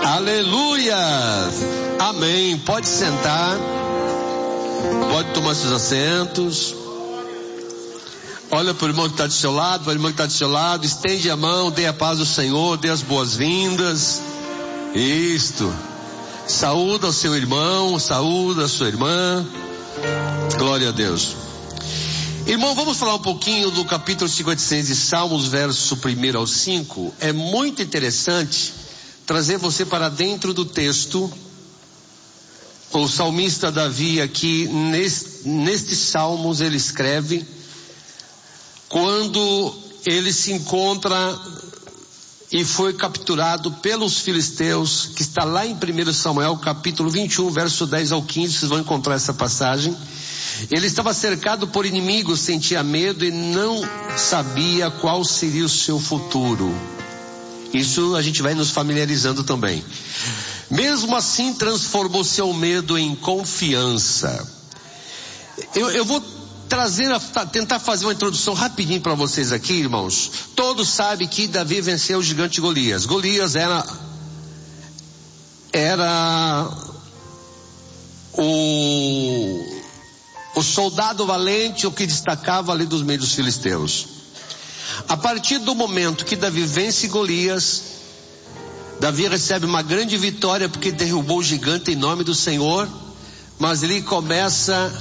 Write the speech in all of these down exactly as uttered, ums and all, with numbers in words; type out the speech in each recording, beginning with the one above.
Aleluia! Amém. Pode sentar. Pode tomar seus assentos. Olha para o irmão que está do seu lado, para o irmão que está do seu lado. Estende a mão, dê a paz do Senhor, dê as boas-vindas. Isto. Saúda o seu irmão, saúda a sua irmã. Glória a Deus. Irmão, vamos falar um pouquinho do capítulo cinquenta e seis de Salmos, verso primeiro ao cinco. É muito interessante trazer você para dentro do texto. O salmista Davi aqui, neste, neste Salmos, ele escreve quando ele se encontra e foi capturado pelos filisteus, que está lá em primeiro Samuel, capítulo vinte e um, verso dez ao quinze, vocês vão encontrar essa passagem. Ele estava cercado por inimigos, sentia medo e não sabia qual seria o seu futuro. Isso a gente vai nos familiarizando também. Mesmo assim, transformou seu medo em confiança. Eu, eu vou trazer, tentar fazer uma introdução rapidinho para vocês aqui, irmãos. Todos sabem que Davi venceu o gigante Golias. Golias era, era o, o soldado valente, o que destacava ali dos meios dos filisteus. A partir do momento que Davi vence Golias, Davi recebe uma grande vitória porque derrubou o gigante em nome do Senhor, mas ele começa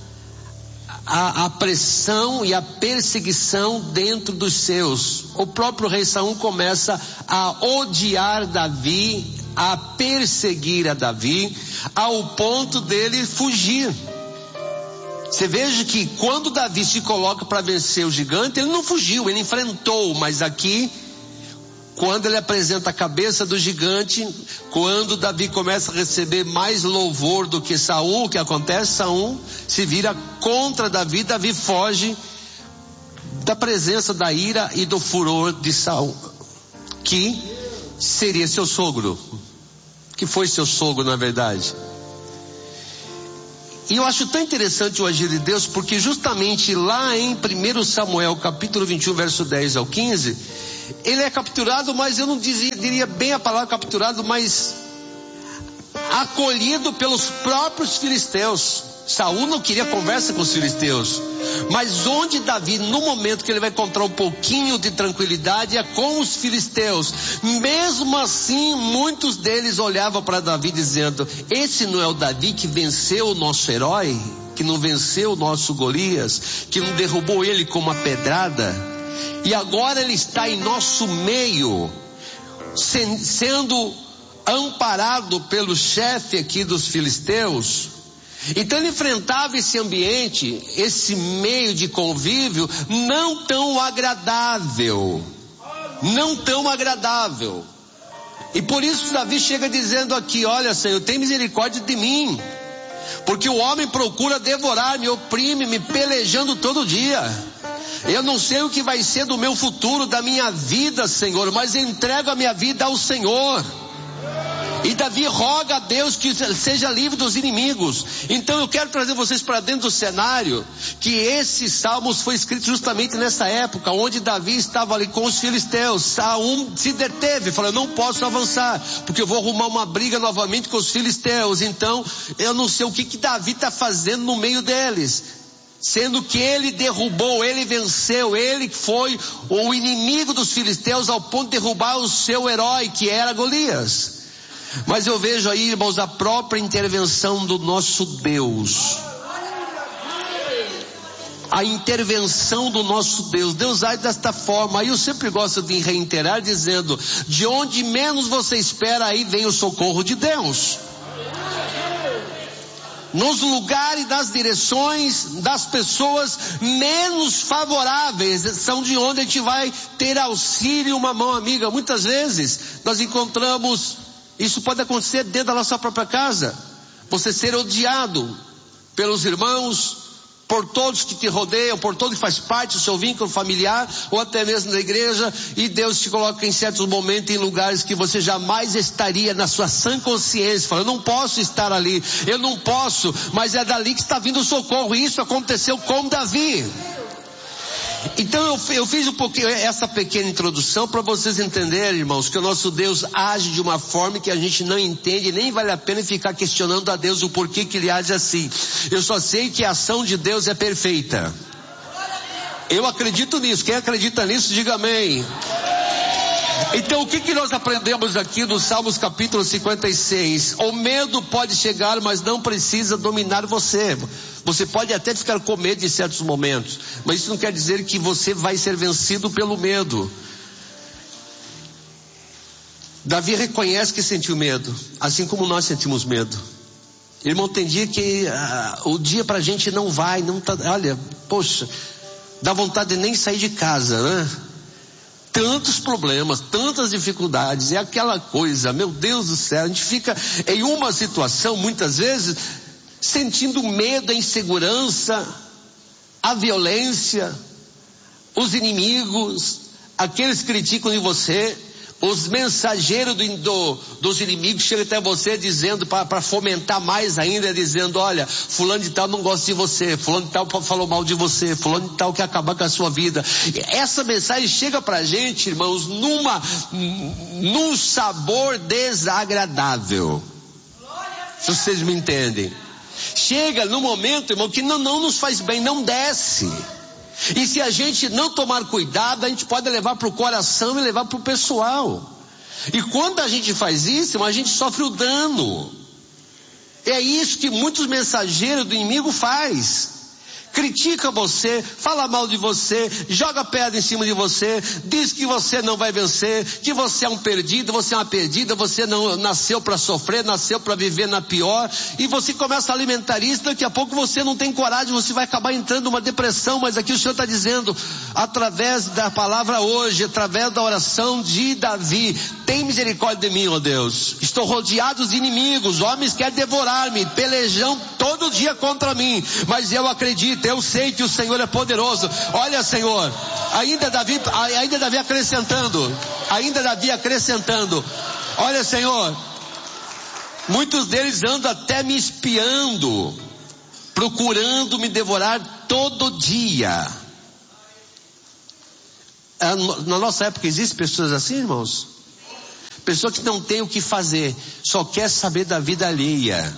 a, a pressão e a perseguição dentro dos seus. O próprio rei Saul começa a odiar Davi, a perseguir a Davi, ao ponto dele fugir. Você veja que quando Davi se coloca para vencer o gigante, ele não fugiu, ele enfrentou, mas aqui, quando ele apresenta a cabeça do gigante, quando Davi começa a receber mais louvor do que Saul, o que acontece? Saul se vira contra Davi, Davi foge da presença da ira e do furor de Saul, que seria seu sogro, que foi seu sogro na verdade. E eu acho tão interessante o agir de Deus, porque justamente lá em primeiro Samuel, capítulo vinte e um, verso dez ao quinze, ele é capturado, mas eu não dizia, diria bem a palavra capturado, mas acolhido pelos próprios filisteus. Saul não queria conversa com os filisteus, mas onde Davi, no momento que ele vai encontrar um pouquinho de tranquilidade, é com os filisteus. Mesmo assim, muitos deles olhavam para Davi dizendo: esse não é o Davi que venceu o nosso herói, que não venceu o nosso Golias, que não derrubou ele com uma pedrada, e agora ele está em nosso meio, sendo amparado pelo chefe aqui dos filisteus. Então ele enfrentava esse ambiente, esse meio de convívio não tão agradável, não tão agradável. E por isso Davi chega dizendo aqui: olha, Senhor, tem misericórdia de mim, porque o homem procura devorar-me, oprime-me, pelejando todo dia. Eu não sei o que vai ser do meu futuro, da minha vida, Senhor, mas entrego a minha vida ao Senhor. E Davi roga a Deus que seja livre dos inimigos. Então eu quero trazer vocês para dentro do cenário, que esse Salmos foi escrito justamente nessa época, onde Davi estava ali com os filisteus. Saul se deteve, falou: eu não posso avançar, porque eu vou arrumar uma briga novamente com os filisteus. Então eu não sei o que que Davi está fazendo no meio deles, sendo que ele derrubou, ele venceu, ele foi o inimigo dos filisteus ao ponto de derrubar o seu herói, que era Golias. Mas eu vejo aí, irmãos, a própria intervenção do nosso Deus. A intervenção do nosso Deus. Deus age desta forma. Aí eu sempre gosto de reiterar dizendo: de onde menos você espera, aí vem o socorro de Deus. Nos lugares, das direções, das pessoas menos favoráveis, são de onde a gente vai ter auxílio, uma mão amiga. Muitas vezes nós encontramos, isso pode acontecer dentro da nossa própria casa, você ser odiado pelos irmãos, por todos que te rodeiam, por todo que faz parte do seu vínculo familiar, ou até mesmo da igreja, e Deus te coloca em certos momentos em lugares que você jamais estaria na sua sã consciência, fala: eu não posso estar ali, eu não posso, mas é dali que está vindo o socorro. E isso aconteceu com Davi. Então eu, eu fiz um pouquinho essa pequena introdução para vocês entenderem, irmãos, que o nosso Deus age de uma forma que a gente não entende, nem vale a pena ficar questionando a Deus o porquê que ele age assim. Eu só sei que a ação de Deus é perfeita. Eu acredito nisso. Quem acredita nisso, diga amém. Então o que que nós aprendemos aqui no Salmos capítulo cinquenta e seis? O medo pode chegar, mas não precisa dominar você. Você pode até ficar com medo em certos momentos, mas isso não quer dizer que você vai ser vencido pelo medo. Davi reconhece que sentiu medo, assim como nós sentimos medo. Irmão, tem dia que ah, o dia pra gente não vai, não tá, olha, poxa, dá vontade de nem sair de casa, né? Tantos problemas, tantas dificuldades, é aquela coisa, meu Deus do céu, a gente fica em uma situação, muitas vezes, sentindo medo, a insegurança, a violência, os inimigos, aqueles que criticam de você, os mensageiros do, do, dos inimigos chegam até você dizendo, para fomentar mais ainda, dizendo, olha, fulano de tal não gosta de você, fulano de tal falou mal de você, fulano de tal quer acabar com a sua vida. Essa mensagem chega pra gente, irmãos, numa, num sabor desagradável. Se vocês me entendem. Chega no momento, irmão, que não, não nos faz bem, não desce. E se a gente não tomar cuidado, a gente pode levar para o coração e levar para o pessoal. E quando a gente faz isso, a gente sofre o dano. É isso que muitos mensageiros do inimigo faz. Critica você, fala mal de você, joga pedra em cima de você, diz que você não vai vencer, que você é um perdido, você é uma perdida, você não nasceu para sofrer, nasceu para viver na pior, e você começa a alimentar isso, daqui a pouco você não tem coragem, você vai acabar entrando numa depressão, mas aqui o Senhor está dizendo, através da palavra hoje, através da oração de Davi, tem misericórdia de mim, ó Deus, estou rodeado de inimigos, homens querem devorar-me, pelejam todo dia contra mim, mas eu acredito, eu sei que o Senhor é poderoso. Olha, Senhor, ainda Davi, ainda Davi acrescentando, ainda Davi acrescentando, olha, Senhor, muitos deles andam até me espiando, procurando me devorar todo dia. Na nossa época existem pessoas assim, irmãos? Pessoa que não tem o que fazer, só quer saber da vida alheia.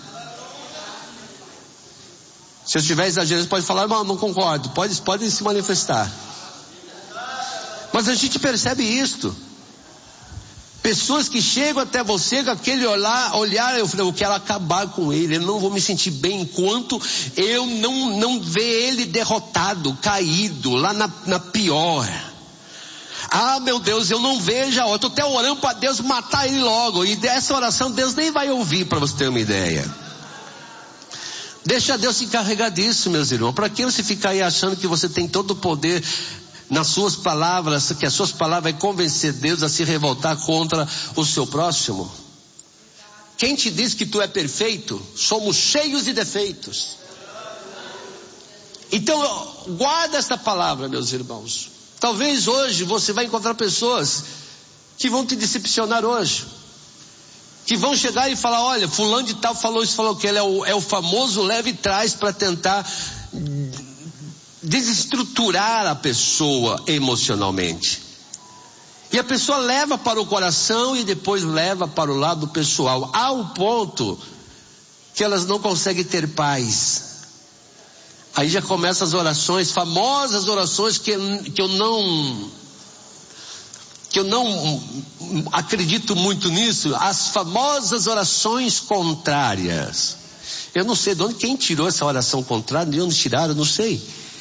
Se eu estiver exagerando, você pode falar, irmão, não concordo, pode, pode se manifestar. Mas a gente percebe isto. Pessoas que chegam até você com aquele olhar, olhar, eu falei, eu quero acabar com ele, eu não vou me sentir bem enquanto eu não, não ver ele derrotado, caído, lá na, na pior. Ah, meu Deus, eu não vejo, eu estou até orando para Deus matar ele logo, e dessa oração Deus nem vai ouvir, para você ter uma ideia. Deixa Deus se encarregar disso, meus irmãos. Para que você ficar aí achando que você tem todo o poder nas suas palavras, que as suas palavras vão convencer Deus a se revoltar contra o seu próximo? Quem te diz que tu é perfeito? Somos cheios de defeitos. Então, guarda esta palavra, meus irmãos. Talvez hoje você vai encontrar pessoas que vão te decepcionar hoje. Que vão chegar e falar, olha, fulano de tal falou isso, falou que ele é o, é o famoso leve trás para tentar desestruturar a pessoa emocionalmente. E a pessoa leva para o coração e depois leva para o lado pessoal, ao ponto que elas não conseguem ter paz. Aí já começam as orações, famosas orações que, que eu não... que eu não acredito muito nisso, as famosas orações contrárias. Eu não sei de onde, quem tirou essa oração contrária, de onde tiraram, eu não sei.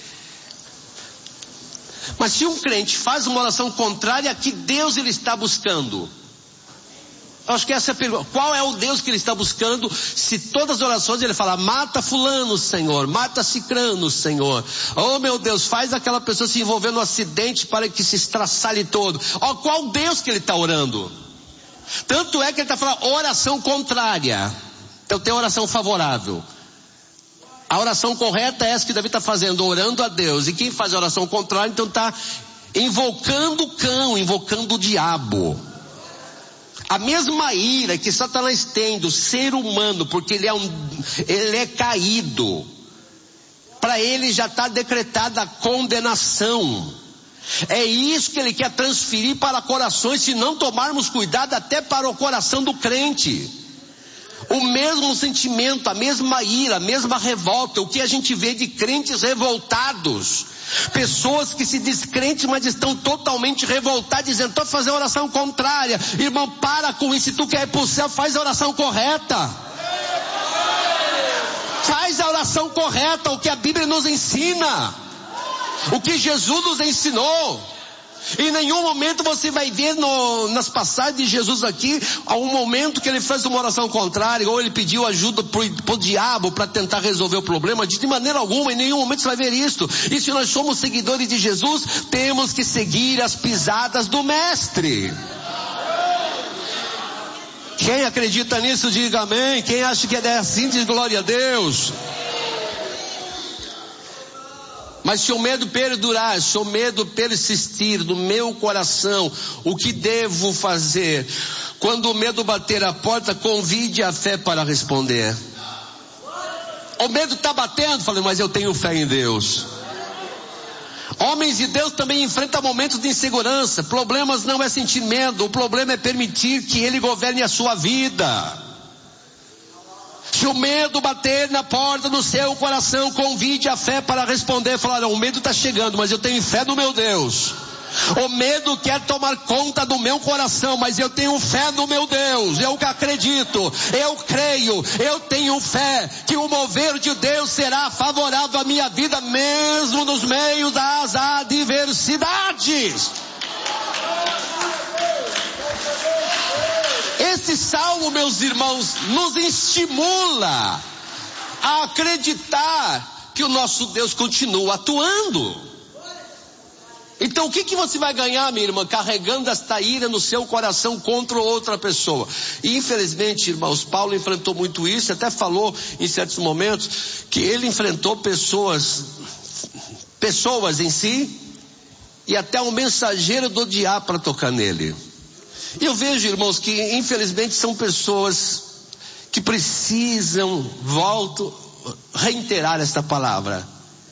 Mas se um crente faz uma oração contrária, que Deus ele está buscando? Eu acho que essa é a pergunta. Qual é o Deus que ele está buscando? Se todas as orações ele fala, mata fulano, Senhor, mata cicrano, Senhor. Oh meu Deus, faz aquela pessoa se envolver no acidente para que se estraçalhe todo. Oh, qual Deus que ele está orando? Tanto é que ele está falando oração contrária. Então tem oração favorável. A oração correta é essa que Davi está fazendo, orando a Deus. E quem faz a oração contrária, então está invocando o cão, invocando o diabo. A mesma ira que Satanás tem do ser humano, porque ele é, um, ele é caído, para ele já está decretada a condenação. É isso que ele quer transferir para corações, se não tomarmos cuidado, até para o coração do crente. O mesmo sentimento, a mesma ira, a mesma revolta, o que a gente vê de crentes revoltados. Pessoas que se dizem crentes, mas estão totalmente revoltadas, dizendo, estou fazendo a oração contrária. Irmão, para com isso, se tu quer ir para o céu, faz a oração correta. Faz a oração correta, o que a Bíblia nos ensina. O que Jesus nos ensinou. Em nenhum momento você vai ver no, nas passagens de Jesus aqui, há um momento que ele fez uma oração contrária, ou ele pediu ajuda para o diabo para tentar resolver o problema. De maneira alguma, em nenhum momento você vai ver isso. E se nós somos seguidores de Jesus, temos que seguir as pisadas do Mestre. Quem acredita nisso, diga amém. Quem acha que é assim, diz glória a Deus. Mas se o medo perdurar, se o medo persistir no meu coração, o que devo fazer? Quando o medo bater a porta, convide a fé para responder. O medo está batendo, falei, mas eu tenho fé em Deus. Homens de Deus também enfrentam momentos de insegurança. Problemas não é sentir medo, o problema é permitir que Ele governe a sua vida. Se o medo bater na porta do seu coração, convide a fé para responder. Falar, o medo está chegando, mas eu tenho fé no meu Deus. O medo quer tomar conta do meu coração, mas eu tenho fé no meu Deus. Eu acredito, eu creio, eu tenho fé que o mover de Deus será favorável à minha vida, mesmo nos meios das adversidades. Esse salmo, meus irmãos, nos estimula a acreditar que o nosso Deus continua atuando. Então o que, que você vai ganhar, minha irmã, carregando esta ira no seu coração contra outra pessoa? E infelizmente, irmãos, Paulo enfrentou muito isso, até falou em certos momentos que ele enfrentou pessoas, pessoas em si, e até um mensageiro do diabo para tocar nele. E eu vejo, irmãos, que infelizmente são pessoas que precisam, volto, reiterar esta palavra.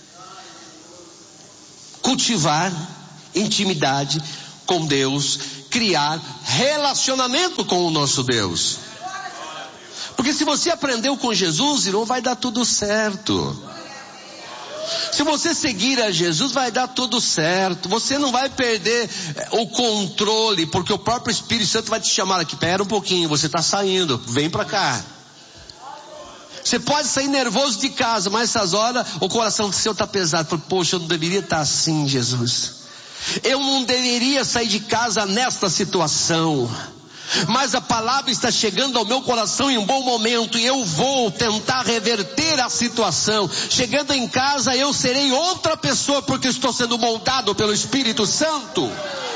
Cultivar intimidade com Deus, criar relacionamento com o nosso Deus. Porque se você aprendeu com Jesus, irmão, vai dar tudo certo. Se você seguir a Jesus, vai dar tudo certo. Você não vai perder o controle, porque o próprio Espírito Santo vai te chamar aqui. Pera um pouquinho, você está saindo, vem para cá. Você pode sair nervoso de casa, mas essas horas o coração do seu está pesado. Poxa, eu não deveria estar assim, Jesus. Eu não deveria sair de casa nesta situação. Mas a palavra está chegando ao meu coração em um bom momento e eu vou tentar reverter a situação. Chegando em casa eu serei outra pessoa porque estou sendo moldado pelo Espírito Santo.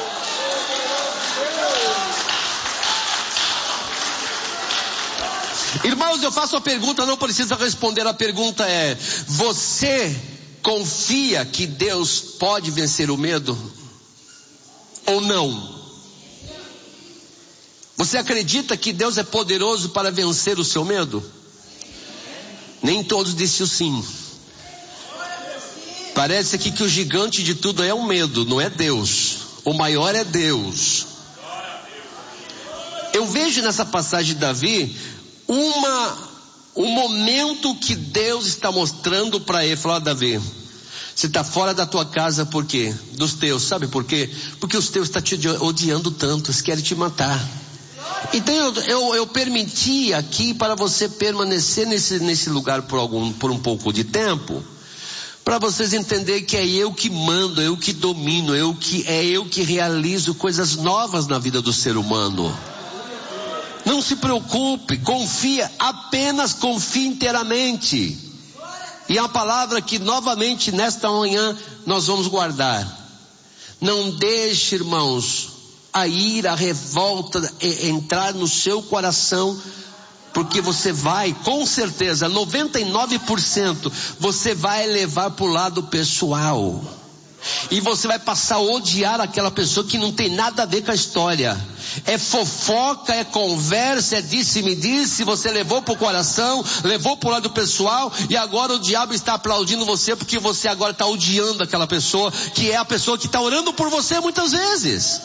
Irmãos, eu faço a pergunta, não precisa responder. A pergunta é: você confia que Deus pode vencer o medo? Ou não? Você acredita que Deus é poderoso para vencer o seu medo? Nem todos disseram sim. Parece aqui que o gigante de tudo é o medo, não é Deus. O maior é Deus. Eu vejo nessa passagem de Davi uma, um momento que Deus está mostrando para ele. Falou, Davi, você está fora da tua casa por quê? Dos teus, sabe por quê? Porque os teus estão te odiando tanto, eles querem te matar. Então eu, eu, eu permiti aqui para você permanecer nesse, nesse lugar por, algum, por um pouco de tempo, para vocês entenderem que é eu que mando, eu que domino, eu que, é eu que realizo coisas novas na vida do ser humano. Não se preocupe, confia, apenas confie inteiramente. E a palavra que novamente nesta manhã nós vamos guardar. Não deixe, irmãos, a ira, a revolta entrar no seu coração, porque você vai, com certeza, noventa e nove por cento, você vai levar para o lado pessoal. E você vai passar a odiar aquela pessoa que não tem nada a ver com a história. É fofoca, é conversa, é disse-me-disse, você levou pro coração, levou pro lado pessoal, e agora o diabo está aplaudindo você porque você agora está odiando aquela pessoa, que é a pessoa que está orando por você muitas vezes.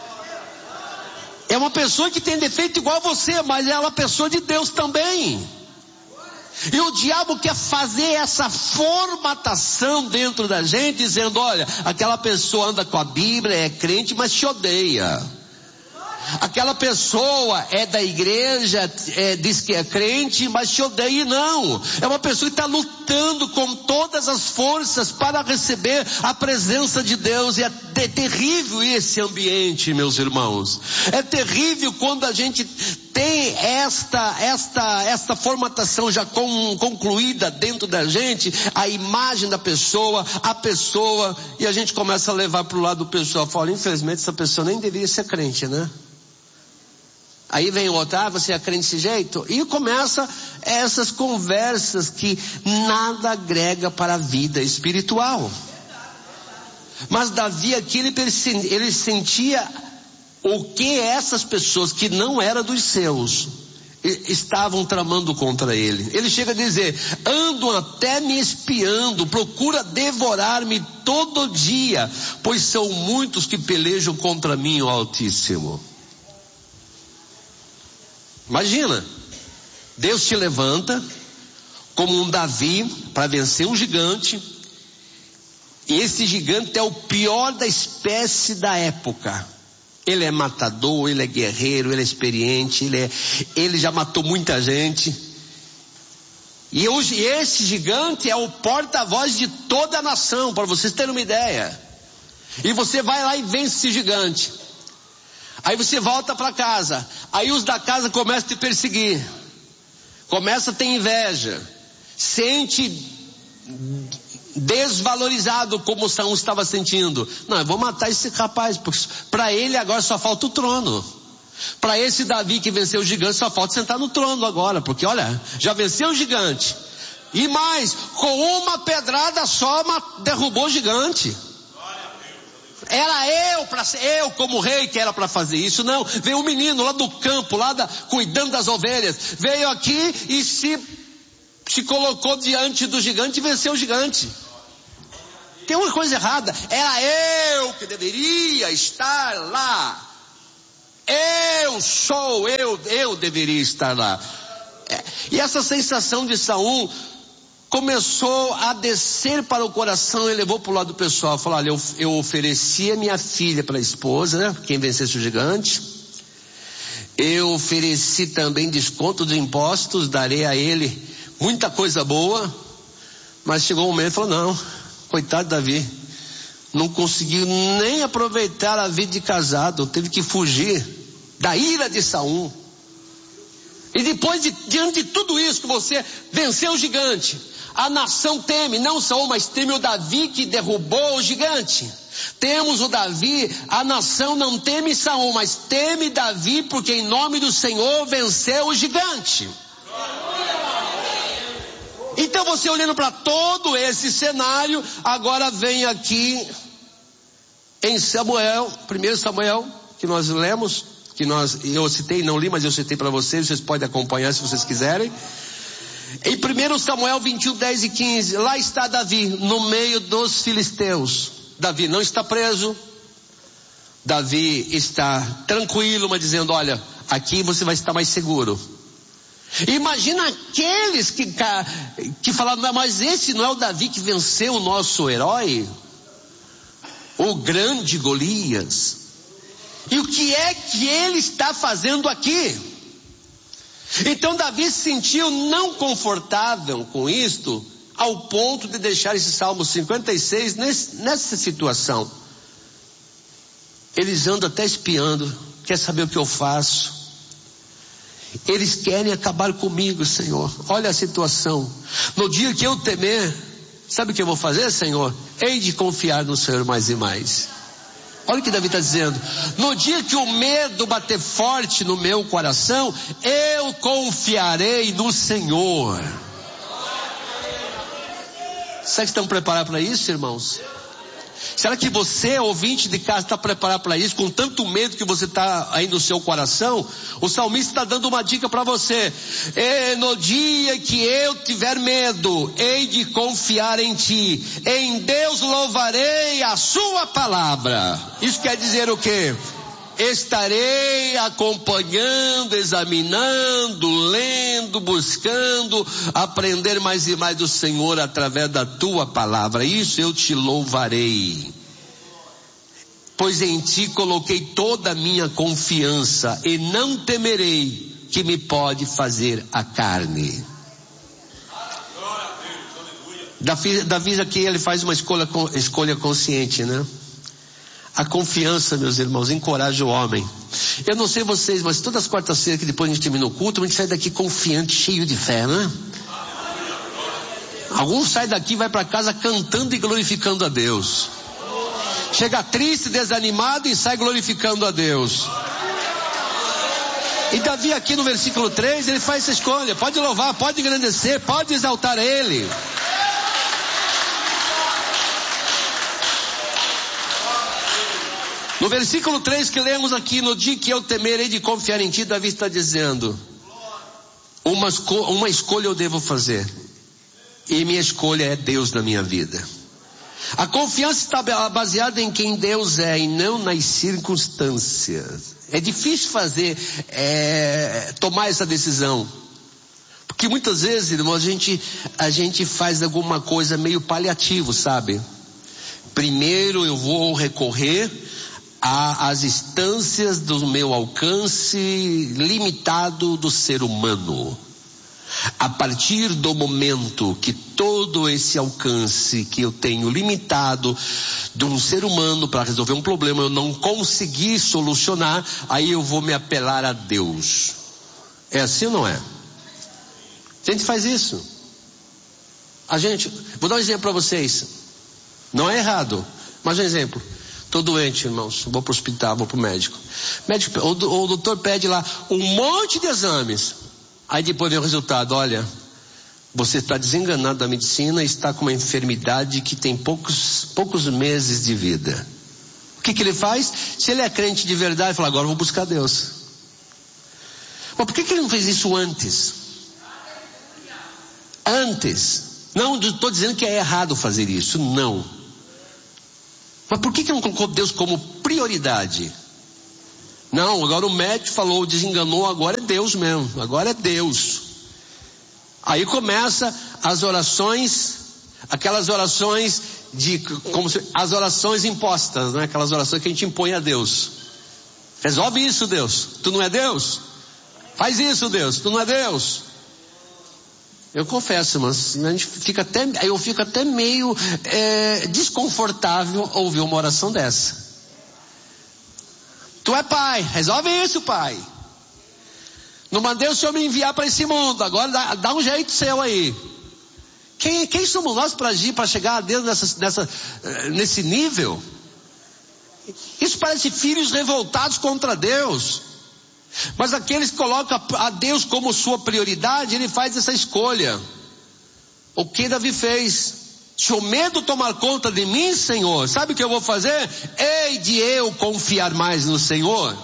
É uma pessoa que tem defeito igual a você, mas é uma pessoa de Deus também. E o diabo quer fazer essa formatação dentro da gente, dizendo, olha, aquela pessoa anda com a Bíblia, é crente, mas te odeia. Aquela pessoa é da igreja, é, diz que é crente, mas te odeia. Não, é uma pessoa que está lutando com todas as forças para receber a presença de Deus. E é terrível esse ambiente, meus irmãos. É terrível quando a gente tem esta, esta, esta formatação já com, concluída dentro da gente, a imagem da pessoa, a pessoa, e a gente começa a levar para o lado do pessoal. Fala, infelizmente essa pessoa nem deveria ser crente, né? Aí vem o outro, ah, você é crente desse jeito? E começa essas conversas que nada agrega para a vida espiritual. Mas Davi aqui, ele, ele sentia o que essas pessoas que não eram dos seus estavam tramando contra ele. Ele chega a dizer, andam até me espiando, procura devorar-me todo dia, pois são muitos que pelejam contra mim, ó Altíssimo. Imagina, Deus te levanta como um Davi para vencer um gigante, e esse gigante é o pior da espécie da época. Ele é matador, ele é guerreiro, ele é experiente, ele, é, ele já matou muita gente. E hoje esse gigante é o porta-voz de toda a nação, para vocês terem uma ideia. E você vai lá e vence esse gigante. Aí você volta para casa. Aí os da casa começam a te perseguir. Começa a ter inveja. Sente desvalorizado como Saul estava sentindo. Não, eu vou matar esse rapaz, porque para ele agora só falta o trono. Para esse Davi que venceu o gigante só falta sentar no trono agora, porque olha, já venceu o gigante. E mais, com uma pedrada só derrubou o gigante. Era eu, pra, eu como rei que era para fazer isso. Não, veio um menino lá do campo, lá da, cuidando das ovelhas, veio aqui e se, se colocou diante do gigante e venceu o gigante. Tem uma coisa errada. Era eu que deveria estar lá. Eu sou, eu, eu deveria estar lá. É, e essa sensação de Saul começou a descer para o coração e levou para o lado pessoal. Falou, olha, eu, eu ofereci a minha filha para a esposa, né? Quem vencesse o gigante. Eu ofereci também desconto de impostos, darei a ele muita coisa boa. Mas chegou um momento e falou, não, coitado de Davi, não conseguiu nem aproveitar a vida de casado, teve que fugir da ira de Saul. E depois de, diante de tudo isso que você venceu o gigante, a nação teme, não Saul, mas teme o Davi que derrubou o gigante. Temos o Davi, a nação não teme Saul, mas teme Davi, porque em nome do Senhor venceu o gigante. Então você olhando para todo esse cenário, agora vem aqui em Samuel, primeiro Samuel, que nós lemos, que nós, eu citei, não li, mas eu citei para vocês, vocês podem acompanhar se vocês quiserem. Em primeiro Samuel vinte e um, dez e quinze, lá está Davi, no meio dos filisteus. Davi não está preso, Davi está tranquilo, mas dizendo, olha, aqui você vai estar mais seguro. Imagina aqueles que, que falaram, mas esse não é o Davi que venceu o nosso herói? O grande Golias. E o que é que ele está fazendo aqui? Então Davi se sentiu não confortável com isto, ao ponto de deixar esse Salmo cinquenta e seis nesse, nessa situação. Eles andam até espiando, quer saber o que eu faço? Eles querem acabar comigo, Senhor. Olha a situação. No dia que eu temer, sabe o que eu vou fazer, Senhor? Hei de confiar no Senhor mais e mais. Olha o que Davi está dizendo. No dia que o medo bater forte no meu coração, eu confiarei no Senhor. Será que estão preparados para isso, irmãos? Será que você, ouvinte de casa, está preparado para isso? Com tanto medo que você está aí no seu coração? O salmista está dando uma dica para você. E no dia que eu tiver medo, hei de confiar em ti. Em Deus louvarei a sua palavra. Isso quer dizer o quê? Estarei acompanhando, examinando, lendo, buscando aprender mais e mais do Senhor através da tua palavra. Isso eu te louvarei. Pois em ti coloquei toda a minha confiança e não temerei que me pode fazer a carne. Davi, Davi aqui ele faz uma escolha, escolha consciente, né? A confiança, meus irmãos, encoraja o homem. Eu não sei vocês, mas todas as quartas-feiras que depois a gente termina o culto, a gente sai daqui confiante, cheio de fé, né? Alguns saem daqui e vai para casa cantando e glorificando a Deus. Chega triste, desanimado e sai glorificando a Deus. E Davi aqui no versículo três, ele faz essa escolha. Pode louvar, pode engrandecer, pode exaltar Ele. No versículo três que lemos aqui, no dia que eu temerei de confiar em ti, Davi está dizendo, uma, esco- uma escolha eu devo fazer, e minha escolha é Deus na minha vida. A confiança está baseada em quem Deus é e não nas circunstâncias. É difícil fazer, é, tomar essa decisão, porque muitas vezes, irmão, a gente, a gente faz alguma coisa meio paliativo, sabe? Primeiro eu vou recorrer às instâncias do meu alcance limitado do ser humano. A partir do momento que todo esse alcance que eu tenho limitado de um ser humano para resolver um problema eu não consegui solucionar, aí eu vou me apelar a Deus. É assim ou não é? A gente faz isso. A gente, vou dar um exemplo para vocês. Não é errado, mas um exemplo. Estou doente, irmãos, vou para o hospital, vou para o médico. médico o, o doutor pede lá um monte de exames. Aí depois vem o resultado, olha, você está desenganado da medicina e está com uma enfermidade que tem poucos, poucos meses de vida. O que que ele faz? Se ele é crente de verdade, ele fala, agora eu vou buscar Deus. Mas por que que ele não fez isso antes? Antes. Não estou dizendo que é errado fazer isso, não. Mas por que que não colocou Deus como prioridade? Não, agora o médico falou, desenganou, agora é Deus mesmo, agora é Deus. Aí começa as orações, aquelas orações de, como se, as orações impostas, né? Aquelas orações que a gente impõe a Deus. Resolve isso, Deus. Tu não é Deus? Faz isso, Deus. Tu não é Deus? Eu confesso, mas a gente fica até, eu fico até meio é, desconfortável ouvir uma oração dessa. Tu é pai, resolve isso, pai. Não mandei o Senhor me enviar para esse mundo, agora dá, dá um jeito seu aí. Quem, quem somos nós para agir, para chegar a Deus nessa, nessa, nesse nível? Isso parece filhos revoltados contra Deus. Mas aqueles que colocam a Deus como sua prioridade, ele faz essa escolha. O que Davi fez? Se o medo tomar conta de mim, Senhor, sabe o que eu vou fazer? Hei de eu confiar mais no Senhor.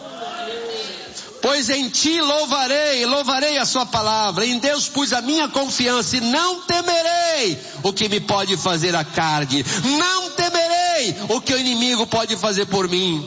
Pois em ti louvarei, louvarei a sua palavra. Em Deus pus a minha confiança e não temerei o que me pode fazer a carne. Não temerei o que o inimigo pode fazer por mim.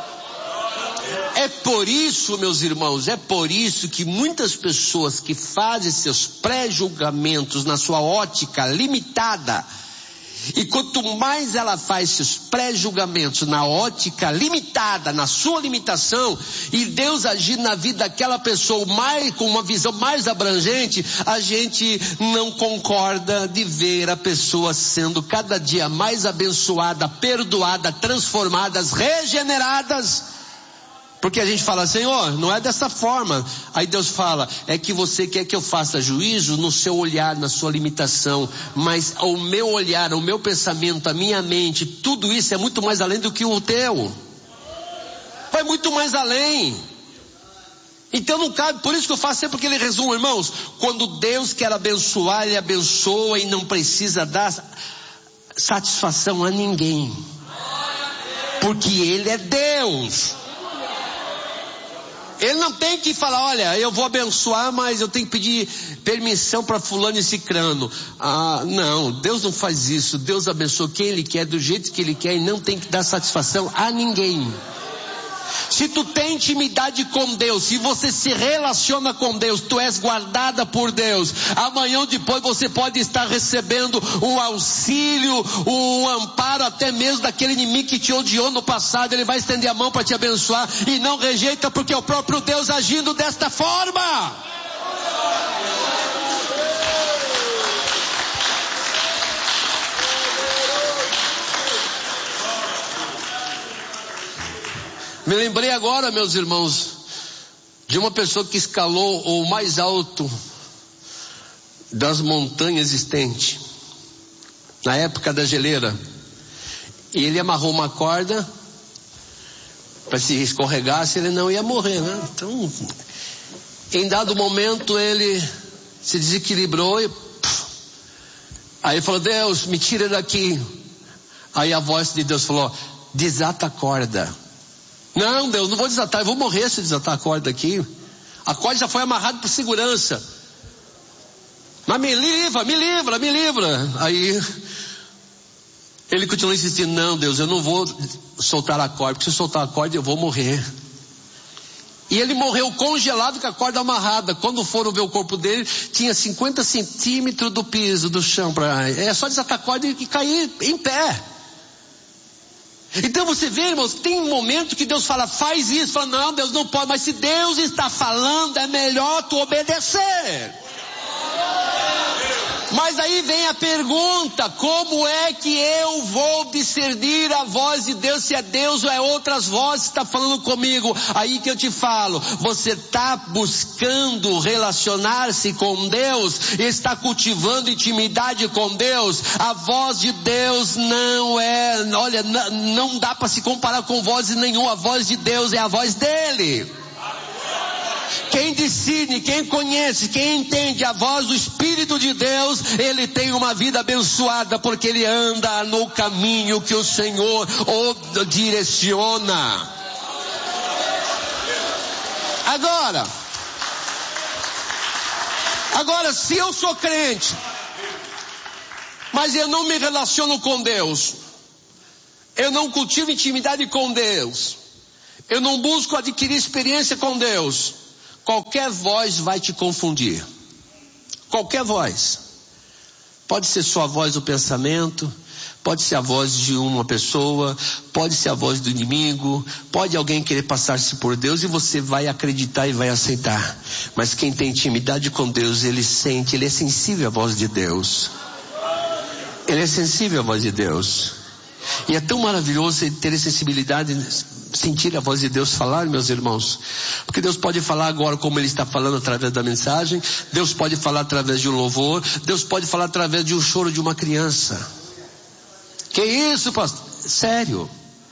É por isso, meus irmãos, é por isso que muitas pessoas que fazem seus pré-julgamentos na sua ótica limitada, e quanto mais ela faz seus pré-julgamentos na ótica limitada, na sua limitação, e Deus agir na vida daquela pessoa mais, com uma visão mais abrangente, a gente não concorda de ver a pessoa sendo cada dia mais abençoada, perdoada, transformadas, regeneradas. Porque a gente fala, Senhor, não é dessa forma. Aí Deus fala, é que você quer que eu faça juízo no seu olhar, na sua limitação. Mas o meu olhar, o meu pensamento, a minha mente, tudo isso é muito mais além do que o teu. Vai muito mais além. Então não cabe, por isso que eu faço sempre aquele resumo, irmãos. Quando Deus quer abençoar, Ele abençoa e não precisa dar satisfação a ninguém. Porque Ele é Deus. Ele não tem que falar, olha, eu vou abençoar, mas eu tenho que pedir permissão para fulano e cicrano. Ah, não, Deus não faz isso. Deus abençoa quem Ele quer, do jeito que Ele quer, e não tem que dar satisfação a ninguém. Se tu tem intimidade com Deus, se você se relaciona com Deus, tu és guardada por Deus. Amanhã ou depois você pode estar recebendo o auxílio, o amparo até mesmo daquele inimigo que te odiou no passado. Ele vai estender a mão para te abençoar e não rejeita, porque é o próprio Deus agindo desta forma. Me lembrei agora, meus irmãos, de uma pessoa que escalou o mais alto das montanhas existentes, na época da geleira, e ele amarrou uma corda para se escorregasse, ele não ia morrer, né? Então, em dado momento ele se desequilibrou e pff, aí ele falou, Deus, me tira daqui. Aí a voz de Deus falou, desata a corda. Não, Deus, não vou desatar, eu vou morrer se desatar a corda aqui. A corda já foi amarrada por segurança. Mas me livra, me livra, me livra. Aí ele continuou insistindo, não, Deus, eu não vou soltar a corda, porque se eu soltar a corda eu vou morrer. E ele morreu congelado com a corda amarrada. Quando foram ver o corpo dele, tinha cinquenta centímetros do piso, do chão. Pra... É só desatar a corda e cair em pé. Então você vê, irmãos, tem um momento que Deus fala, faz isso, fala, não, Deus não pode, mas se Deus está falando, é melhor tu obedecer. Mas aí vem a pergunta, como é que eu vou discernir a voz de Deus, se é Deus ou é outras vozes que está falando comigo? Aí que eu te falo, você está buscando relacionar-se com Deus, está cultivando intimidade com Deus. A voz de Deus não é, olha, não dá para se comparar com voz nenhuma. A voz de Deus é a voz dele. Quem discerne, quem conhece, quem entende a voz do Espírito de Deus, ele tem uma vida abençoada, porque ele anda no caminho que o Senhor o direciona. Agora, agora se eu sou crente, mas eu não me relaciono com Deus, eu não cultivo intimidade com Deus, eu não busco adquirir experiência com Deus, qualquer voz vai te confundir. Qualquer voz. Pode ser só a voz do pensamento, pode ser a voz de uma pessoa, pode ser a voz do inimigo, pode alguém querer passar-se por Deus e você vai acreditar e vai aceitar. Mas quem tem intimidade com Deus, ele sente, ele é sensível à voz de Deus. Ele é sensível à voz de Deus. E é tão maravilhoso ter sensibilidade, sentir a voz de Deus falar, meus irmãos. Porque Deus pode falar agora como Ele está falando através da mensagem. Deus pode falar através de um louvor. Deus pode falar através de um choro de uma criança. Que isso, pastor? Sério.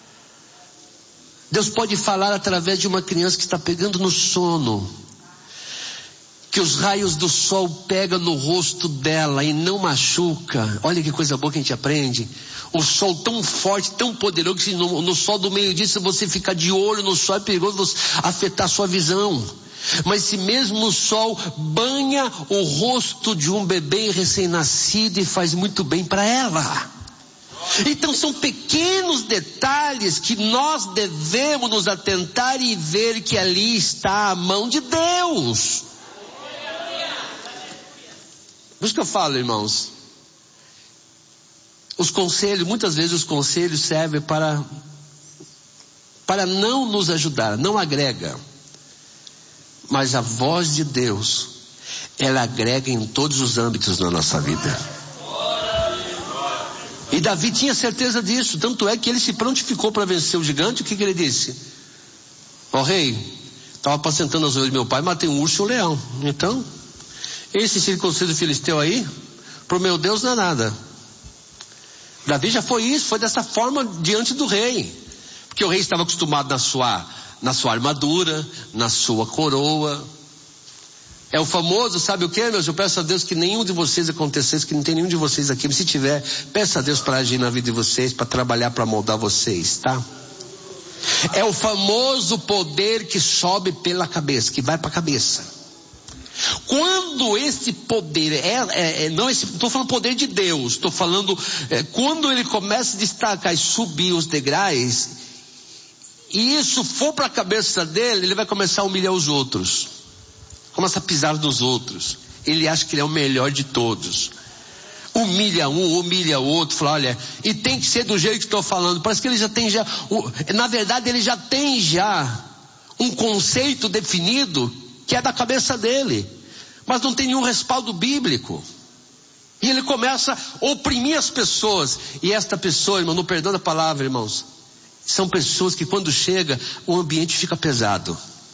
Deus pode falar através de uma criança que está pegando no sono. Que os raios do sol pegam no rosto dela e não machuca. Olha que coisa boa que a gente aprende. O sol tão forte, tão poderoso, que no, no sol do meio-dia, se você ficar de olho no sol, é perigoso afetar a sua visão. Mas se mesmo o sol banha o rosto de um bebê recém-nascido e faz muito bem para ela. Então são pequenos detalhes que nós devemos nos atentar e ver que ali está a mão de Deus. Por isso que eu falo, irmãos, os conselhos, muitas vezes os conselhos servem para, para não nos ajudar, não agrega. Mas a voz de Deus, ela agrega em todos os âmbitos na nossa vida. E Davi tinha certeza disso, tanto é que ele se prontificou para vencer o gigante. O que, que ele disse? Ó rei, estava apacentando as ovelhas do meu pai, matei um urso e um leão. Então, esse circunciso filisteu aí, pro meu Deus não é nada. Davi já foi isso, foi dessa forma diante do rei. Porque o rei estava acostumado na sua, na sua armadura, na sua coroa. É o famoso, sabe o que, meus? Eu peço a Deus que nenhum de vocês acontecesse, que não tem nenhum de vocês aqui, mas se tiver, peça a Deus para agir na vida de vocês, para trabalhar, para moldar vocês, tá? É o famoso poder que sobe pela cabeça, que vai para a cabeça. Quando esse poder, é, é, é não estou falando poder de Deus, estou falando, é, quando ele começa a destacar e subir os degraus, e isso for para a cabeça dele, ele vai começar a humilhar os outros. Começa a pisar nos outros. Ele acha que ele é o melhor de todos. Humilha um, humilha o outro, fala, olha, e tem que ser do jeito que estou falando. Parece que ele já tem já, na verdade ele já tem já um conceito definido que é da cabeça dele, mas não tem nenhum respaldo bíblico. E ele começa a oprimir as pessoas. E esta pessoa, irmão, não perdão a palavra, irmãos, são pessoas que quando chega, o ambiente fica pesado.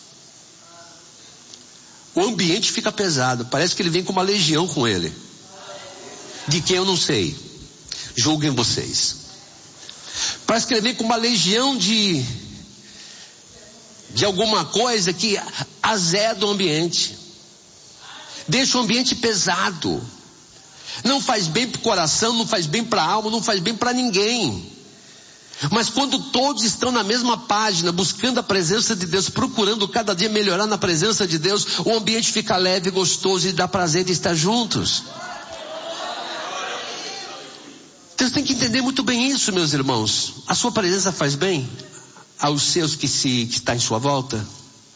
O ambiente fica pesado. Parece que ele vem com uma legião com ele. De quem eu não sei. Julguem vocês. Parece que ele vem com uma legião de de alguma coisa que azeda o ambiente. Deixa o ambiente pesado. Não faz bem para o coração, não faz bem para a alma, não faz bem para ninguém. Mas quando todos estão na mesma página, buscando a presença de Deus, procurando cada dia melhorar na presença de Deus, o ambiente fica leve, gostoso e dá prazer de estar juntos. Então você tem que entender muito bem isso, meus irmãos. A sua presença faz bem aos seus que se que está em sua volta.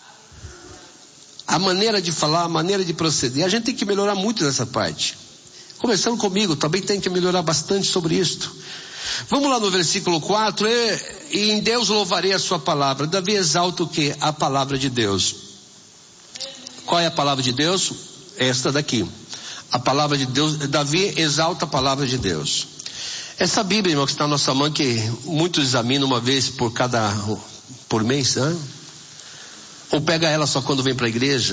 A maneira de falar, a maneira de proceder, a gente tem que melhorar muito nessa parte. Começando comigo, também tem que melhorar bastante sobre isto. Vamos lá no versículo quatro, e, e em Deus louvarei a sua palavra. Davi exalta o que? A palavra de Deus. Qual é a palavra de Deus? Esta daqui. A palavra de Deus, Davi exalta a palavra de Deus. Essa Bíblia, irmão, que está na nossa mão, que muitos examinam uma vez por cada, por mês, né? Ou pega ela só quando vem para a igreja.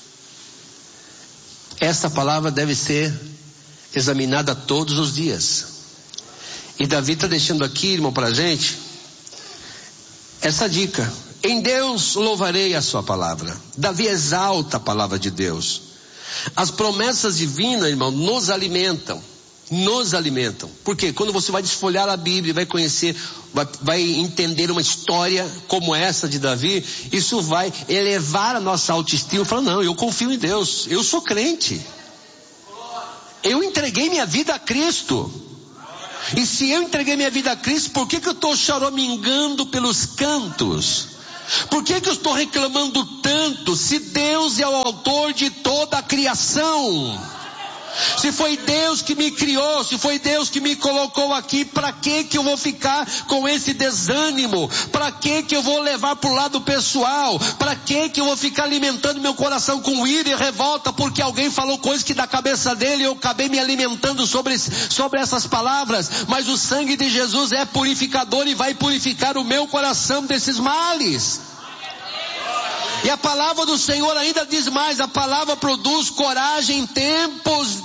Essa palavra deve ser examinada todos os dias. E Davi está deixando aqui, irmão, para a gente, essa dica. Em Deus louvarei a sua palavra. Davi exalta a palavra de Deus. As promessas divinas, irmão, nos alimentam. Nos alimentam. Porque quando você vai desfolhar a Bíblia, vai conhecer, vai, vai entender uma história como essa de Davi, isso vai elevar a nossa autoestima. Falar, não, eu confio em Deus, eu sou crente. Eu entreguei minha vida a Cristo. E se eu entreguei minha vida a Cristo, por que que eu estou choramingando pelos cantos? Por que que eu estou reclamando tanto? Se Deus é o autor de toda a criação. Se foi Deus que me criou, se foi Deus que me colocou aqui, para que que eu vou ficar com esse desânimo? Para que que eu vou levar para o lado pessoal? Para que que eu vou ficar alimentando meu coração com ira e revolta porque alguém falou coisa que da cabeça dele eu acabei me alimentando sobre, sobre essas palavras? Mas o sangue de Jesus é purificador e vai purificar o meu coração desses males. E a palavra do Senhor ainda diz mais, a palavra produz coragem em tempos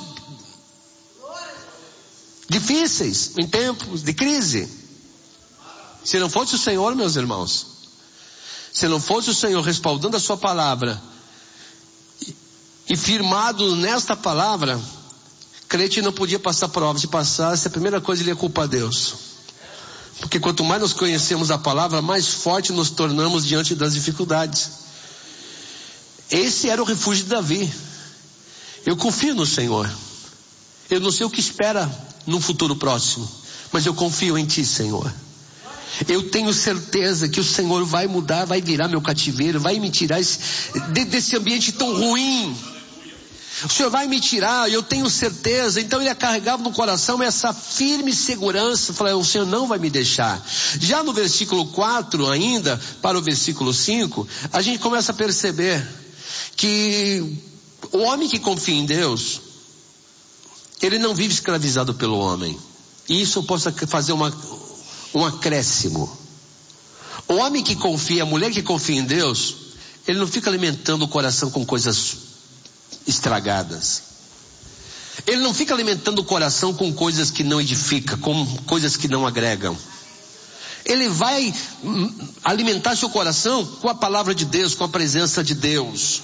difíceis, em tempos de crise. Se não fosse o Senhor, meus irmãos, se não fosse o Senhor respaldando a sua palavra e, e firmado nesta palavra, crente não podia passar prova. Se passasse, a primeira coisa ele ia culpar Deus. Porque quanto mais nós conhecemos a palavra, mais forte nos tornamos diante das dificuldades. Esse era o refúgio de Davi. Eu confio no Senhor. Eu não sei o que espera no futuro próximo, mas eu confio em Ti, Senhor. Eu tenho certeza que o Senhor vai mudar, vai virar meu cativeiro, vai me tirar esse, desse ambiente tão ruim. O Senhor vai me tirar, eu tenho certeza. Então ele carregava no coração essa firme segurança. Falei, o Senhor não vai me deixar. Já no versículo quatro ainda, para o versículo cinco, a gente começa a perceber que o homem que confia em Deus, ele não vive escravizado pelo homem. E isso eu posso fazer uma, um acréscimo. O homem que confia, a mulher que confia em Deus, ele não fica alimentando o coração com coisas estragadas. Ele não fica alimentando o coração com coisas que não edificam, com coisas que não agregam. Ele vai alimentar seu coração com a palavra de Deus, com a presença de Deus.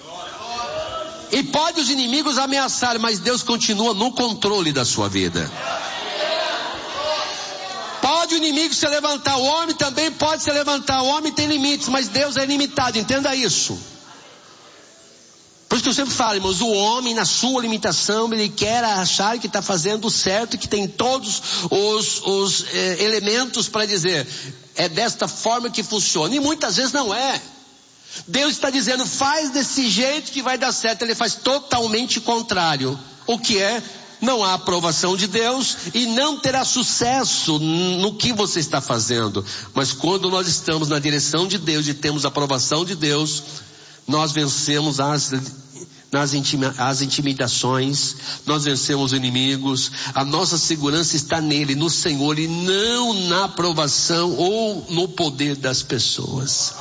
E pode os inimigos ameaçar, mas Deus continua no controle da sua vida. Pode o inimigo inimigo se levantar, o homem também pode se levantar. O homem tem limites, mas Deus é ilimitado, entenda isso. Por isso que eu sempre falo, irmãos, o homem na sua limitação, ele quer achar que está fazendo certo, que tem todos os, os eh, elementos para dizer, é desta forma que funciona. E muitas vezes não é. Deus está dizendo, faz desse jeito que vai dar certo. Ele faz totalmente contrário. O que é? Não há aprovação de Deus e não terá sucesso no que você está fazendo. Mas quando nós estamos na direção de Deus e temos a aprovação de Deus, nós vencemos as, nas intima, as intimidações, nós vencemos os inimigos, a nossa segurança está nele, no Senhor, e não na aprovação ou no poder das pessoas.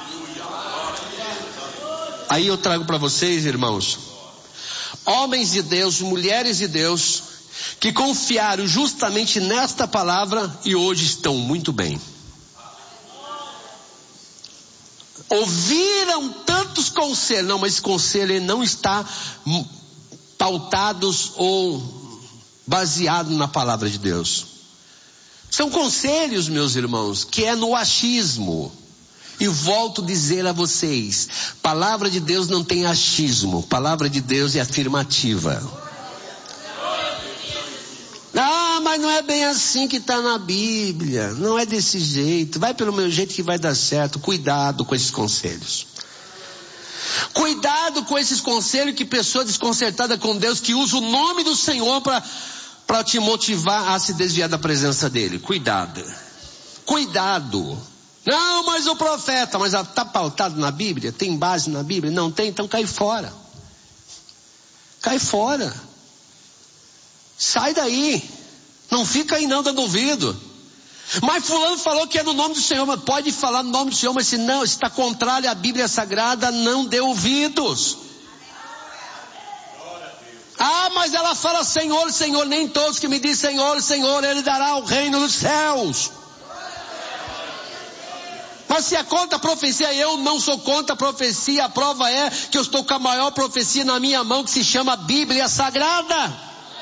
Aí eu trago para vocês, irmãos, homens de Deus, mulheres de Deus, que confiaram justamente nesta palavra e hoje estão muito bem. Ouviram tantos conselhos, não, mas esse conselho ele não está pautados ou baseado na palavra de Deus. São conselhos, meus irmãos, que é no achismo. E volto a dizer a vocês, palavra de Deus não tem achismo, palavra de Deus é afirmativa. Ah, mas não é bem assim que está na Bíblia, não é desse jeito, vai pelo meu jeito que vai dar certo. Cuidado com esses conselhos. Cuidado com esses conselhos que pessoa desconcertada com Deus, que usa o nome do Senhor para para te motivar a se desviar da presença dele. Cuidado. Cuidado. Não, mas o profeta, mas está pautado na Bíblia? Tem base na Bíblia? Não tem? Então cai fora. Cai fora. Sai daí. Não fica aí não dando ouvido. Mas fulano falou que é no nome do Senhor, mas pode falar no nome do Senhor, mas se não, está contrário à Bíblia Sagrada, não dê ouvidos. Ah, mas ela fala Senhor, Senhor, nem todos que me dizem Senhor, Senhor, Ele dará o reino dos céus. Mas se é contra a profecia, eu não sou contra a profecia. A prova é que eu estou com a maior profecia na minha mão, que se chama Bíblia Sagrada.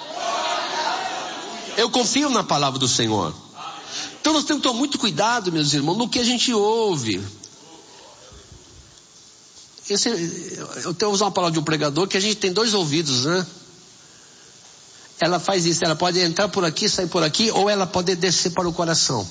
Eu confio na palavra do Senhor. Então nós temos que tomar muito cuidado, meus irmãos, no que a gente ouve. Esse, eu tenho que usar uma palavra de um pregador, que a gente tem dois ouvidos, né? Ela faz isso, ela pode entrar por aqui, sair por aqui, ou ela pode descer para o coração.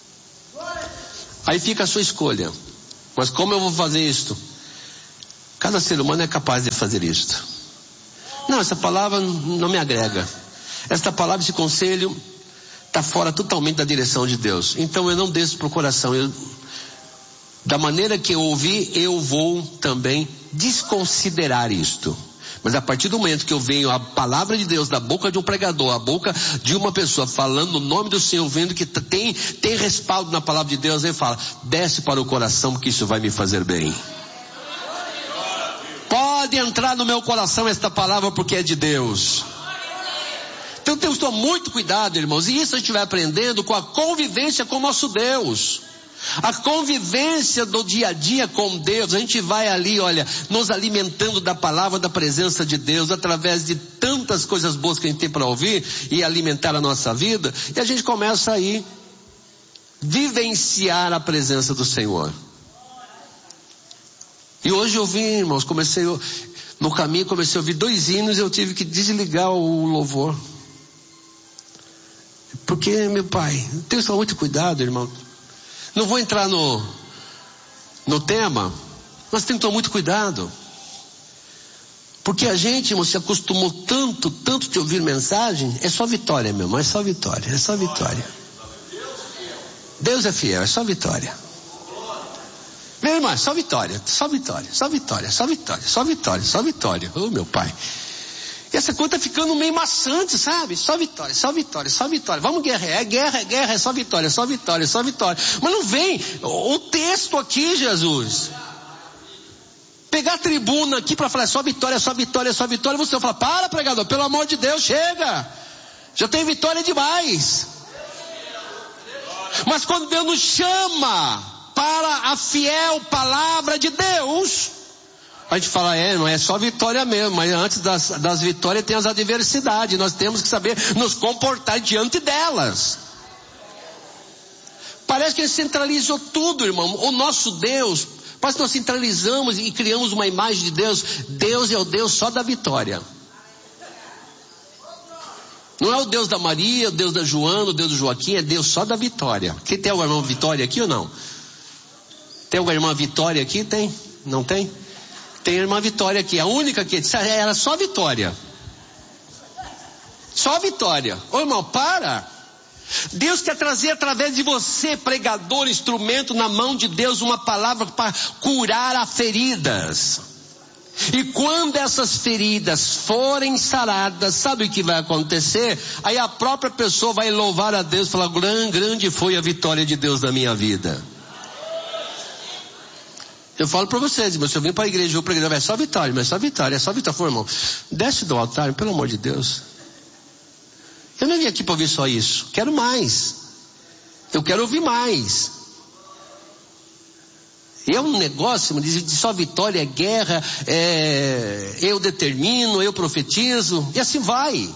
Aí fica a sua escolha. Mas como eu vou fazer isto? Cada ser humano é capaz de fazer isto. Não, essa palavra não me agrega. Esta palavra, esse conselho, está fora totalmente da direção de Deus. Então eu não desço para o coração. Eu, da maneira que eu ouvi, eu vou também desconsiderar isto. Mas a partir do momento que eu venho a palavra de Deus da boca de um pregador, a boca de uma pessoa falando no nome do Senhor, vendo que tem, tem respaldo na palavra de Deus, ele fala, desce para o coração porque isso vai me fazer bem. Pode entrar no meu coração esta palavra porque é de Deus. Então temos que tomar muito cuidado, irmãos, e isso a gente vai aprendendo com a convivência com o nosso Deus. A convivência do dia a dia com Deus, a gente vai ali, olha, nos alimentando da palavra, da presença de Deus, através de tantas coisas boas que a gente tem para ouvir e alimentar a nossa vida, e a gente começa aí vivenciar a presença do Senhor. E hoje eu vi, irmãos, comecei, no caminho comecei a ouvir dois hinos e eu tive que desligar o louvor. Porque, meu pai, tenho que tomar muito cuidado, irmão. Não vou entrar no, no tema, mas tem que tomar muito cuidado. Porque a gente, irmão, se acostumou tanto, tanto de ouvir mensagem, é só vitória, meu irmão, é só vitória, é só vitória. Deus é fiel, é só vitória. Meu irmão, é só vitória, só vitória, só vitória, só vitória, só vitória, só vitória. Oh, meu pai. E essa coisa tá ficando meio maçante, sabe? Só vitória, só vitória, só vitória. Vamos guerrear, é guerra, é guerra, é só vitória, só vitória, só vitória. Mas não vem o texto aqui, Jesus. Pegar a tribuna aqui para falar só vitória, só vitória, só vitória. Você vai falar, para pregador, pelo amor de Deus, chega. Já tem vitória demais. Mas quando Deus nos chama para a fiel palavra de Deus, a gente fala, é, não é só vitória mesmo, mas antes das, das vitórias tem as adversidades, nós temos que saber nos comportar diante delas. Parece que ele centralizou tudo, irmão. O nosso Deus, parece que nós centralizamos e criamos uma imagem de Deus. Deus é o Deus só da vitória. Não é o Deus da Maria, o Deus da Joana, o Deus do Joaquim, é Deus só da vitória. Quem tem alguma irmã Vitória aqui ou não? Tem alguma irmã Vitória aqui? Tem? Não tem? Tem a irmã Vitória aqui, a única que era só vitória. Só vitória. Ô irmão, para. Deus quer trazer através de você, pregador, instrumento na mão de Deus, uma palavra para curar as feridas. E quando essas feridas forem saradas, sabe o que vai acontecer? Aí a própria pessoa vai louvar a Deus e falar: grande foi a vitória de Deus na minha vida. Eu falo para vocês, irmão, se eu vim para a igreja, eu para a igreja, é só vitória, mas é só vitória, é só vitória. Foi, irmão, desce do altar, pelo amor de Deus. Eu não vim aqui para ouvir só isso, quero mais. Eu quero ouvir mais. E é um negócio de, de só vitória, é guerra, é, eu determino, eu profetizo, e assim vai.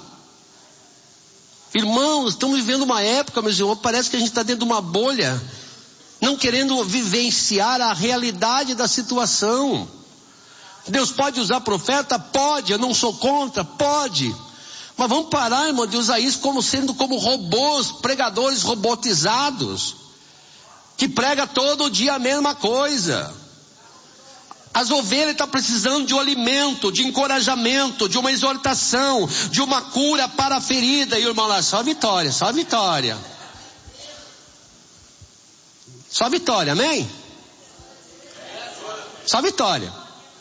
Irmãos, estamos vivendo uma época, meus irmãos, parece que a gente está dentro de uma bolha, não querendo vivenciar a realidade da situação. Deus pode usar profeta? Pode, eu não sou contra, pode. Mas vamos parar, irmão, de usar isso como sendo como robôs, pregadores robotizados, que prega todo dia a mesma coisa. As ovelhas estão precisando de um alimento, de encorajamento, de uma exortação, de uma cura para a ferida. E o irmão lá, só vitória, só vitória. Só vitória, amém? Só vitória.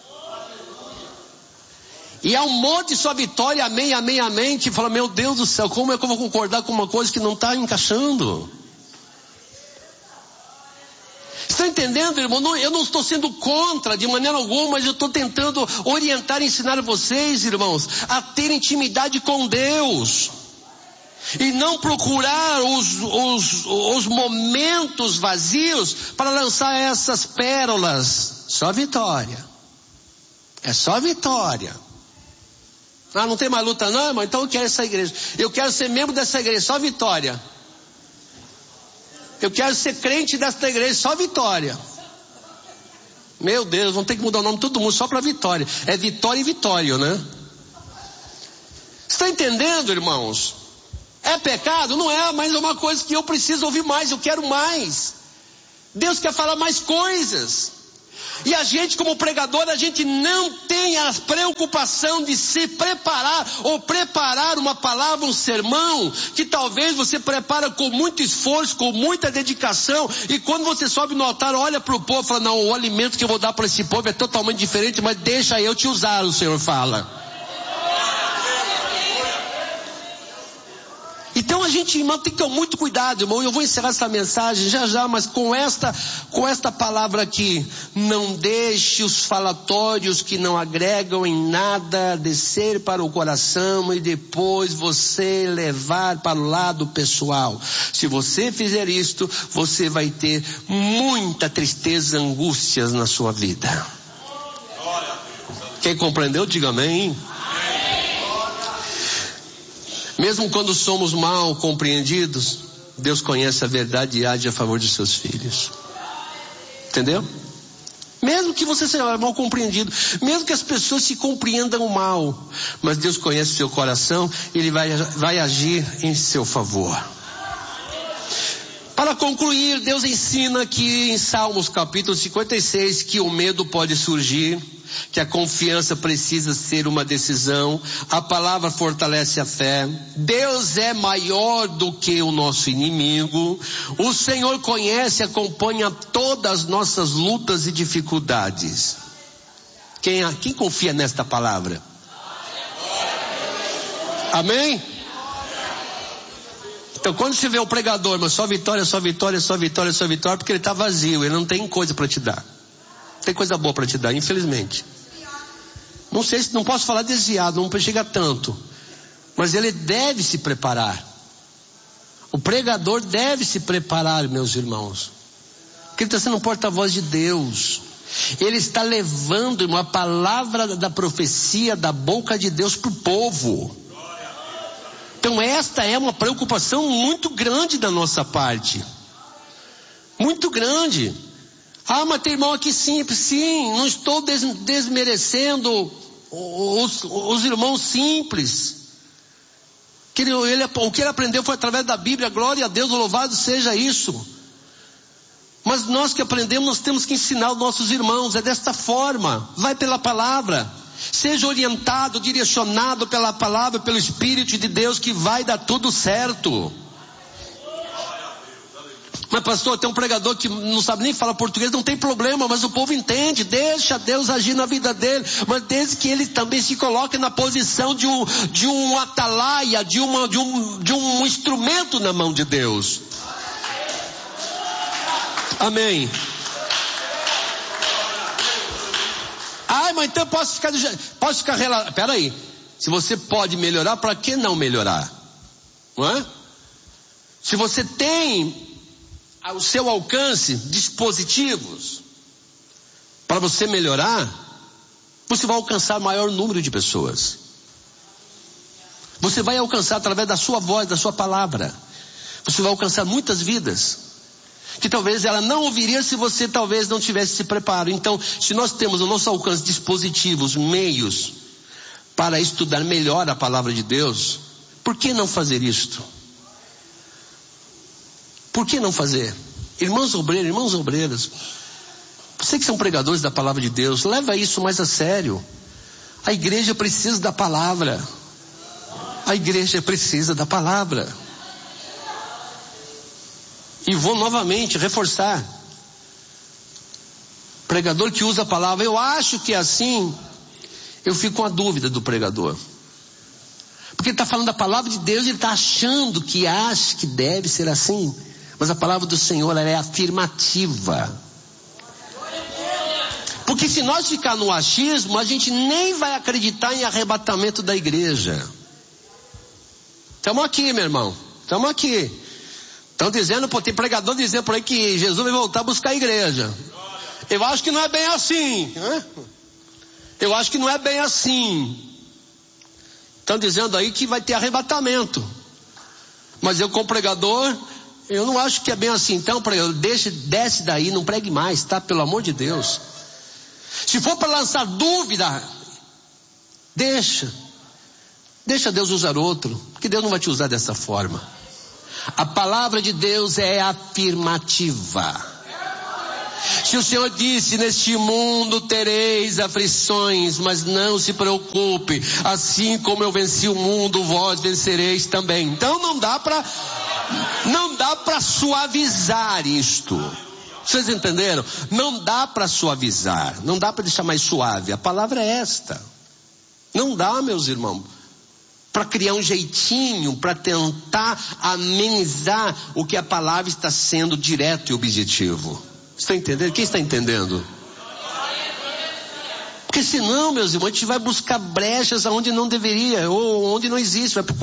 E é um monte de só vitória, amém, amém, amém. Que fala, meu Deus do céu, como é que eu vou concordar com uma coisa que não está encaixando? Está entendendo, irmão? Não, eu não estou sendo contra de maneira alguma, mas eu estou tentando orientar e ensinar vocês, irmãos, a ter intimidade com Deus. E não procurar os, os, os momentos vazios para lançar essas pérolas. Só vitória. É só vitória. Ah, não tem mais luta não, irmão? Então eu quero essa igreja. Eu quero ser membro dessa igreja, só vitória. Eu quero ser crente dessa igreja, só vitória. Meu Deus, vamos ter que mudar o nome de todo mundo só para vitória. É vitória e vitória, né? Está entendendo, irmãos? É pecado? Não é, mas é uma coisa que eu preciso ouvir mais, eu quero mais. Deus quer falar mais coisas. E a gente, como pregador, a gente não tem a preocupação de se preparar ou preparar uma palavra, um sermão, que talvez você prepara com muito esforço, com muita dedicação, e quando você sobe no altar, olha para o povo e fala, não, o alimento que eu vou dar para esse povo é totalmente diferente, mas deixa eu te usar, o Senhor fala. Então a gente, irmão, tem que ter muito cuidado, irmão. Eu vou encerrar essa mensagem já já, mas com esta, com esta palavra aqui. Não deixe os falatórios que não agregam em nada descer para o coração e depois você levar para o lado pessoal. Se você fizer isto, você vai ter muita tristeza, angústias na sua vida. Quem compreendeu, diga amém. Mesmo quando somos mal compreendidos, Deus conhece a verdade e age a favor de seus filhos. Entendeu? Mesmo que você seja mal compreendido, mesmo que as pessoas se compreendam mal, mas Deus conhece o seu coração e Ele vai, vai agir em seu favor. Para concluir, Deus ensina aqui em Salmos capítulo cinquenta e seis que o medo pode surgir, que a confiança precisa ser uma decisão, a palavra fortalece a fé, Deus é maior do que o nosso inimigo, o Senhor conhece e acompanha todas as nossas lutas e dificuldades. Quem, quem confia nesta palavra? Amém? Então quando você vê o pregador, mas só vitória, só vitória, só vitória, só vitória, porque ele está vazio, ele não tem coisa para te dar. Tem coisa boa para te dar, infelizmente. Não sei se, não posso falar desviado, não chega tanto. Mas ele deve se preparar. O pregador deve se preparar, meus irmãos. Porque ele está sendo um porta-voz de Deus. Ele está levando uma palavra da profecia da boca de Deus para o povo. Então esta é uma preocupação muito grande da nossa parte. Muito grande. Ah, mas tem irmão aqui simples. Sim, não estou des- desmerecendo os, os irmãos simples. Que ele, ele, o que ele aprendeu foi através da Bíblia. Glória a Deus, louvado seja isso. Mas nós que aprendemos, nós temos que ensinar os nossos irmãos. É desta forma. Vai pela palavra. Seja orientado, direcionado pela palavra, pelo Espírito de Deus, que vai dar tudo certo. Mas pastor, tem um pregador que não sabe nem falar português, não tem problema, mas o povo entende, deixa Deus agir na vida dele, mas desde que ele também se coloque na posição de um, de um atalaia, de, uma, de, um, de um instrumento na mão de Deus. Amém. Ai, mas então eu posso ficar, posso ficar relaxado. Pera aí, se você pode melhorar, para que não melhorar? Não é? Se você tem ao seu alcance dispositivos para você melhorar, você vai alcançar o maior número de pessoas. Você vai alcançar através da sua voz, da sua palavra. Você vai alcançar muitas vidas que talvez ela não ouviria se você talvez não tivesse esse preparo. Então, se nós temos ao nosso alcance dispositivos, meios para estudar melhor a palavra de Deus, por que não fazer isto? Por que não fazer? Irmãos obreiros, irmãos obreiras, vocês que são pregadores da palavra de Deus, leva isso mais a sério. A igreja precisa da palavra. A igreja precisa da palavra. E vou novamente reforçar. Pregador que usa a palavra, eu acho que é assim, eu fico com a dúvida do pregador. Porque ele está falando da palavra de Deus e ele está achando que acha que deve ser assim. Mas a palavra do Senhor, ela é afirmativa. Porque se nós ficar no achismo, a gente nem vai acreditar em arrebatamento da igreja. Estamos aqui, meu irmão. Estamos aqui. Estão dizendo, pô, tem pregador dizendo por aí que Jesus vai voltar a buscar a igreja. Eu acho que não é bem assim. Né? Eu acho que não é bem assim. Estão dizendo aí que vai ter arrebatamento. Mas eu, como pregador, eu não acho que é bem assim. Então, pregador, deixa, desce daí, não pregue mais, tá? Pelo amor de Deus. Se for para lançar dúvida, deixa. Deixa Deus usar outro, porque Deus não vai te usar dessa forma. A palavra de Deus é afirmativa. Se o Senhor disse, neste mundo tereis aflições, mas não se preocupe, assim como eu venci o mundo, vós vencereis também. Então não dá para, não dá para suavizar isto. Vocês entenderam? Não dá para suavizar, não dá para deixar mais suave. A palavra é esta. Não dá, meus irmãos, para criar um jeitinho, para tentar amenizar o que a palavra está sendo direto e objetivo. Está entendendo? Quem está entendendo? Porque senão, meus irmãos, a gente vai buscar brechas aonde não deveria, ou onde não existe, vai